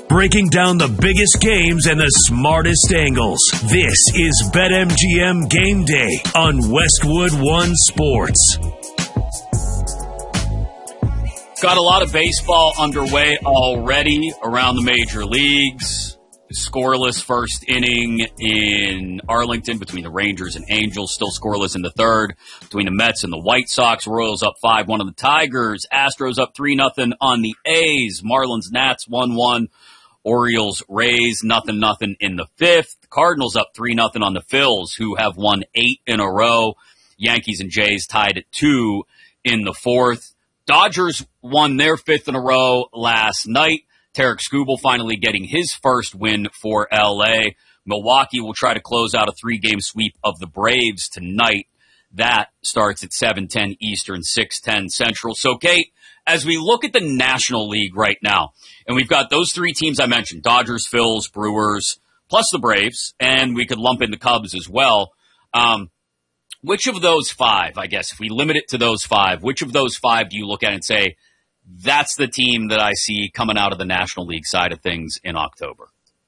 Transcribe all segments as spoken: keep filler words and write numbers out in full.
breaking down the biggest games and the smartest angles. This is BetMGM Game Day on Westwood One Sports. Got a lot of baseball underway already around the major leagues. Scoreless first inning in Arlington between the Rangers and Angels. Still scoreless in the third between the Mets and the White Sox. Royals up five one on the Tigers. Astros up three nothing on the A's. Marlins Nats one one. Orioles Rays nothing nothing in the fifth. Cardinals up three nothing on the Phils, who have won eight in a row. Yankees and Jays tied at two in the fourth. Dodgers won their fifth in a row last night. Tarek Skubal finally getting his first win for L A. Milwaukee will try to close out a three-game sweep of the Braves tonight. That starts at seven ten Eastern, six ten Central. So, Kate, as we look at the National League right now, and we've got those three teams I mentioned, Dodgers, Phils, Brewers, plus the Braves, and we could lump in the Cubs as well. Um, which of those five, I guess, if we limit it to those five, which of those five do you look at and say, that's the team that I see coming out of the National League side of things in October?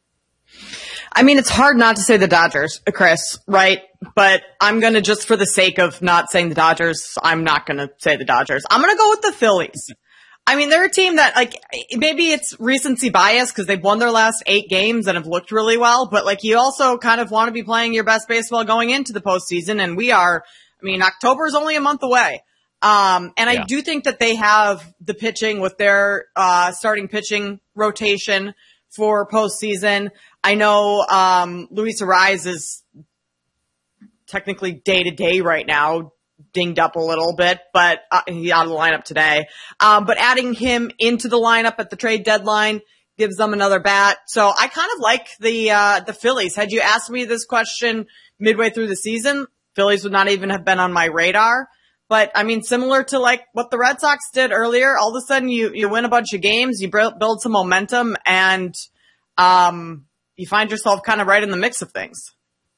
I mean, it's hard not to say the Dodgers, Chris, right? But I'm going to, just for the sake of not saying the Dodgers, I'm not going to say the Dodgers. I'm going to go with the Phillies. I mean, they're a team that, like, maybe it's recency bias because they've won their last eight games and have looked really well. But, like, you also kind of want to be playing your best baseball going into the postseason. And we are, I mean, October is only a month away. Um, and yeah. I do think that they have the pitching with their, uh, starting pitching rotation for postseason. I know, um, Luis Arraez is technically day to day right now, dinged up a little bit, but uh, he's out of the lineup today. Um, but adding him into the lineup at the trade deadline gives them another bat. So I kind of like the, uh, the Phillies. Had you asked me this question midway through the season, Phillies would not even have been on my radar. But, I mean, similar to, like, what the Red Sox did earlier, all of a sudden you, you win a bunch of games, you build some momentum, and um, you find yourself kind of right in the mix of things.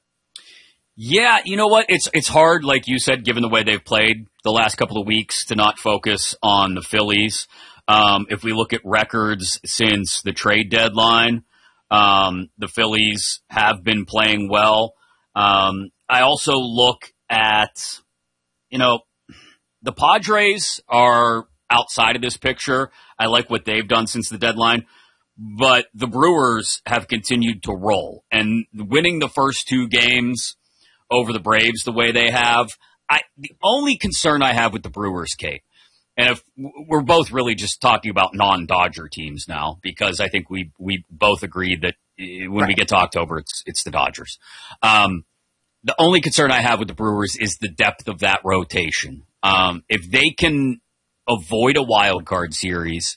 Yeah, you know what? It's it's hard, like you said, given the way they've played the last couple of weeks, to not focus on the Phillies. Um, if we look at records since the trade deadline, um, the Phillies have been playing well. Um, I also look at, you know, the Padres are outside of this picture. I like what they've done since the deadline, but the Brewers have continued to roll, and winning the first two games over the Braves the way they have, I, the only concern I have with the Brewers, Kate, and if we're both really just talking about non-Dodger teams now, because I think we, we both agree that when right. we get to October, it's, it's the Dodgers. Um, the only concern I have with the Brewers is the depth of that rotation. Um, if they can avoid a wild card series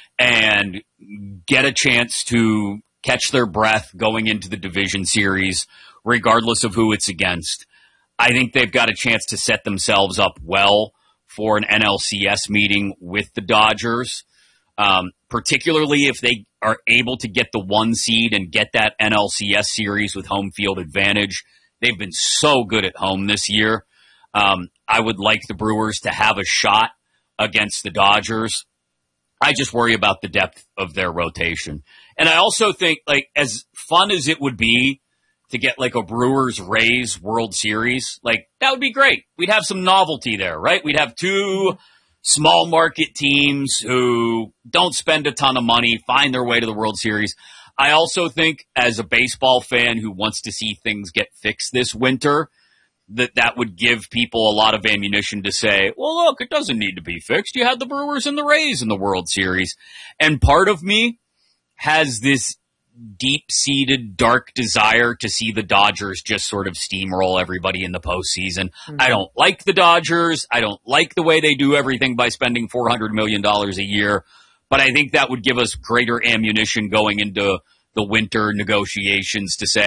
and get a chance to catch their breath going into the division series, regardless of who it's against, I think they've got a chance to set themselves up well for an N L C S meeting with the Dodgers, um, particularly if they are able to get the one seed and get that N L C S series with home field advantage. They've been so good at home this year. Um, I would like the Brewers to have a shot against the Dodgers. I just worry about the depth of their rotation. And I also think, like, as fun as it would be to get, like, a Brewers-Rays World Series, like, that would be great. We'd have some novelty there, right? We'd have two small market teams who don't spend a ton of money, find their way to the World Series. I also think, as a baseball fan who wants to see things get fixed this winter, that that would give people a lot of ammunition to say, well, look, it doesn't need to be fixed. You had the Brewers and the Rays in the World Series. And part of me has this deep-seated, dark desire to see the Dodgers just sort of steamroll everybody in the postseason. Mm-hmm. I don't like the Dodgers. I don't like the way they do everything by spending four hundred million dollars a year. But I think that would give us greater ammunition going into the winter negotiations to say,